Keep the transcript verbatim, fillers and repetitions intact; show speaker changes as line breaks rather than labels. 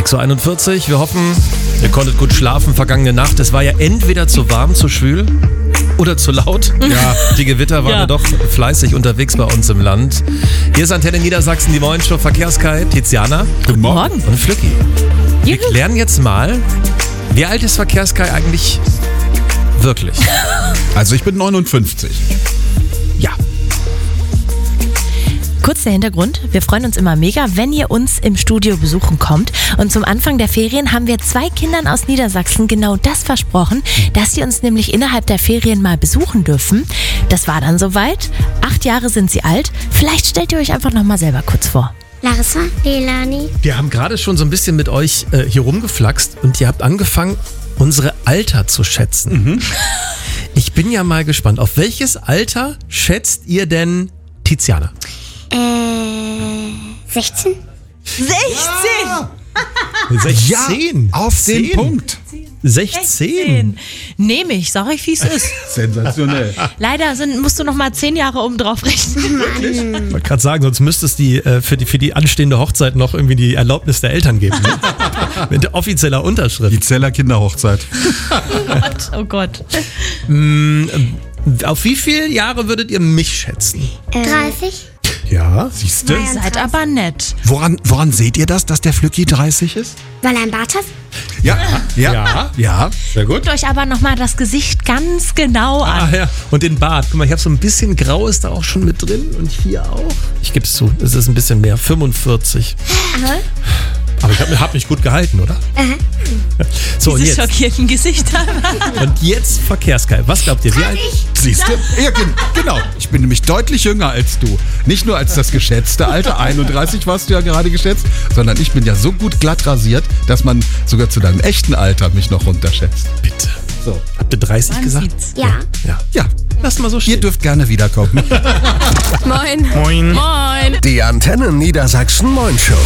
sechs Uhr einundvierzig. Wir hoffen, ihr konntet gut schlafen vergangene Nacht. Es war ja entweder zu warm, zu schwül oder zu laut. Ja, die Gewitter waren ja, ja doch fleißig unterwegs bei uns im Land. Hier ist Antenne Niedersachsen, die Morgenshow Verkehrskai. Tiziana.
Guten Morgen.
Und Flücki. Wir klären jetzt mal, wie alt ist Verkehrskai eigentlich wirklich?
Also ich bin neunundfünfzig.
Ja.
Kurz der Hintergrund, wir freuen uns immer mega, wenn ihr uns im Studio besuchen kommt. Und zum Anfang der Ferien haben wir zwei Kindern aus Niedersachsen genau das versprochen, dass sie uns nämlich innerhalb der Ferien mal besuchen dürfen. Das war dann soweit. Acht Jahre sind sie alt. Vielleicht stellt ihr euch einfach noch mal selber kurz vor.
Larissa, Leilani.
Wir haben gerade schon so ein bisschen mit euch äh, hier rumgeflaxt und ihr habt angefangen, unsere Alter zu schätzen. Mhm. Ich bin ja mal gespannt, auf welches Alter schätzt ihr denn Tiziana?
Äh, sechzehn?
sechzehn!
Ja. sechzehn?
Ja, auf den
zehn.
Punkt.
sechzehn?
Nehme ich, sag ich, wie es ist.
Sensationell.
Leider sind, musst du noch mal zehn Jahre oben drauf rechnen.
Ich wollte gerade sagen, sonst müsste es die, äh, für, die, für die anstehende Hochzeit noch irgendwie die Erlaubnis der Eltern geben. Ne? Mit offizieller Unterschrift.
Die Zeller Kinderhochzeit.
Oh Gott, oh Gott.
Mm, auf wie viele Jahre würdet ihr mich schätzen?
Äh, dreißig?
Ja,
siehst du?
Ihr seid aber nett.
Woran, woran seht ihr das, dass der Flücki dreißig ist?
Weil er einen Bart hat?
Ja, ja,
Ja.
ja.
Sehr gut.
Guckt euch aber noch mal das Gesicht ganz genau an.
Ah, ja. Und den Bart. Guck mal, ich habe so ein bisschen Grau ist da auch schon mit drin und hier auch. Ich gebe es zu, es ist ein bisschen mehr. fünfundvierzig.
Aber?
Aber ich habe hab mich gut gehalten, oder?
Aha.
So, und
Diese
jetzt,
schockierten Gesichter.
und jetzt Verkehrskai. Was glaubt ihr? Wie alt?
Siehst du? Ja, gen- genau. Ich bin nämlich deutlich jünger als du. Nicht nur als das geschätzte Alter, einunddreißig warst du ja gerade geschätzt, sondern ich bin ja so gut glatt rasiert, dass man sogar zu deinem echten Alter mich noch runterschätzt.
Bitte.
So.
Habt ihr dreißig
Man
gesagt?
sieht's.
Ja.
Ja.
Ja,
Lass mal so
ihr
stehen.
dürft gerne wiederkommen.
Moin.
Moin.
Moin.
Die Antenne Niedersachsen Morgenshow.